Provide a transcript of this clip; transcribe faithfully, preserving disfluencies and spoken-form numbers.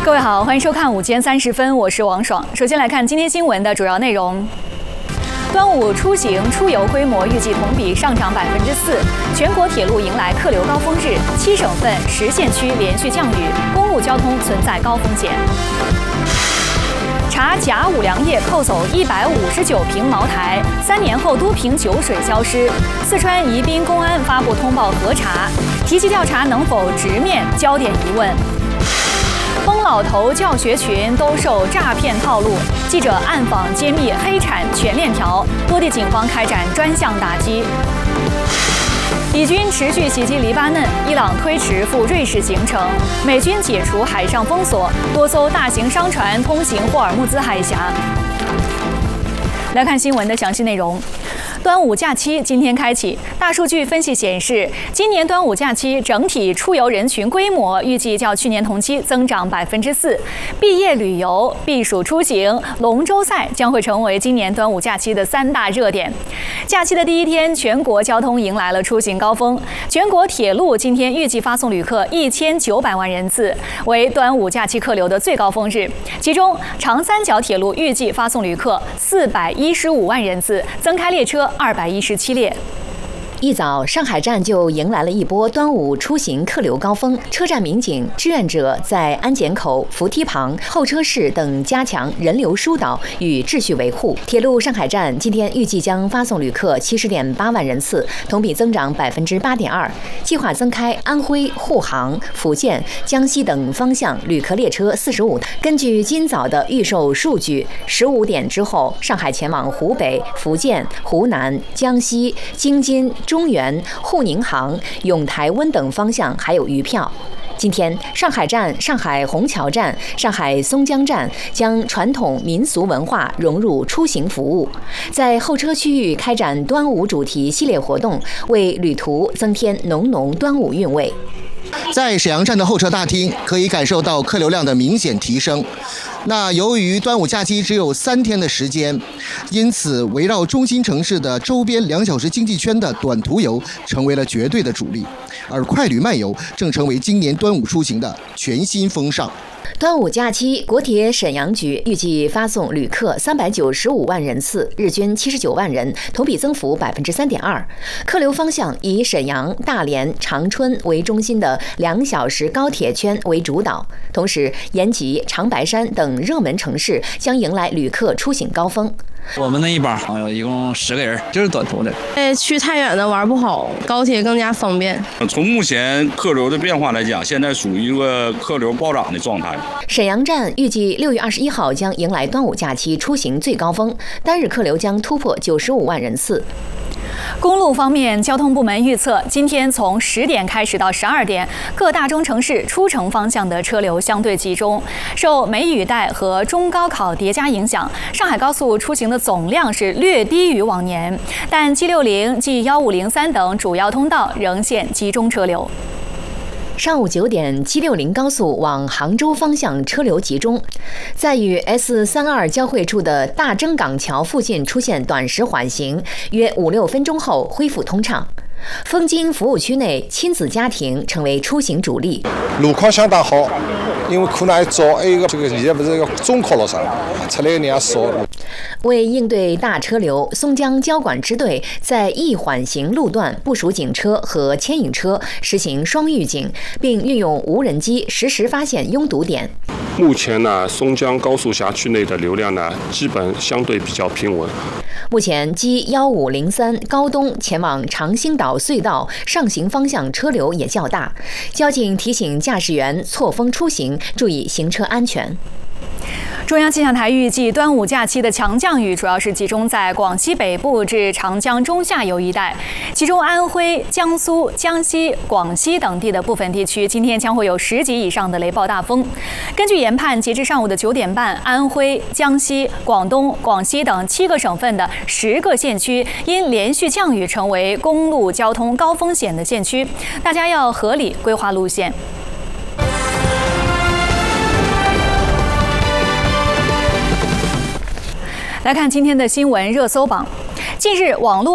各位好，欢迎收看午间三十分，我是王爽。首先来看今天新闻的主要内容。端午出行出游规模预计同比上涨百分之四，全国铁路迎来客流高峰日，七省份十县区连续降雨，公路交通存在高风险。查假五粮液扣走一百五十九瓶茅台，三年后多瓶酒水消失。四川宜宾公安发布通报核查，提起调查能否直面焦点疑问。崩老头教学群兜售诈骗套路，记者暗访揭秘黑产全链条，多地警方开展专项打击。以军持续袭击黎巴嫩，伊朗推迟赴瑞士行程，美军解除海上封锁，多艘大型商船通行霍尔木兹海峡。来看新闻的详细内容。端午假期今天开启，大数据分析显示，今年端午假期整体出游人群规模预计较去年同期增长百分之四。毕业旅游、避暑出行、龙舟赛将会成为今年端午假期的三大热点。假期的第一天，全国交通迎来了出行高峰，全国铁路今天预计发送旅客一千九百万人次，为端午假期客流的最高峰日。其中，长三角铁路预计发送旅客四百一十五万人次，增开列车二百一十七列。 一早，上海站就迎来了一波端午出行客流高峰。车站民警、志愿者在安检口、扶梯旁、候车室等加强人流疏导与秩序维护。铁路上海站今天预计将发送旅客七十点八万人次，同比增长百分之八点二。计划增开安徽、沪杭、福建、江西等方向旅客列车四十五。根据今早的预售数据，十五点之后，上海前往湖北、福建、湖南、江西、京津、中原、沪宁杭、永台温等方向还有余票。今天，上海站、上海虹桥站、上海松江站将传统民俗文化融入出行服务，在候车区域开展端午主题系列活动，为旅途增添浓浓端午韵味。 在沈阳站的候车大厅，可以感受到客流量的明显提升。那由于端午假期只有三天的时间，因此围绕中心城市的周边两小时经济圈的短途游成为了绝对的主力，而快旅慢游正成为今年端午出行的全新风尚。 端午假期，国铁沈阳局预计发送旅客三百九十五万人次，日均七十九万人，同比增幅百分之三点二。客流方向以沈阳、大连、长春为中心的两小时高铁圈为主导，同时延吉、长白山等热门城市将迎来旅客出行高峰。 我们那一帮朋友一共十个人，就是短途的。 哎，去太远的玩不好，高铁更加方便。 从目前客流的变化来讲，现在属于一个客流暴涨的状态。 沈阳站预计六月二十一号将迎来端午假期出行最高峰，单日客流将突破九十五万人次。 公路方面，交通部门预测，今天从十点开始到十二点，各大中城市出城方向的车流相对集中。受梅雨带和中高考叠加影响，上海高速出行的总量是略低于往年，但 G 六零、G 一五零三等主要通道仍现集中车流。 上午九点 ，G 六零高速往杭州方向车流集中，在与 S 三二交汇处的大征港桥附近出现短时缓行，约五六分钟后恢复通畅。枫泾服务区内，亲子家庭成为出行主力。 路况相当好，因为可能还早，还有一个这个现在不是个中考了啥，出来人也少。 为应对大车流，松江交管支队在易缓行路段部署警车和牵引车，实行双预警，并运用无人机实时发现拥堵点。 目前呢，松江高速辖区内的流量呢，基本相对比较平稳。 目前 G 一五零三高东前往长兴岛隧道上行方向车流也较大，交警提醒驾驶员错峰出行，注意行车安全。 中央气象台预计，端午假期的强降雨主要是集中在广西北部至长江中下游一带，其中安徽、江苏、江西、广西等地的部分地区今天将会有十级以上的雷暴大风。根据研判，截至上午的九点半，安徽、江西、广东、广西等七个省份的十个县区因连续降雨成为公路交通高风险的县区，大家要合理规划路线。来看今天的新闻热搜榜。近日，网络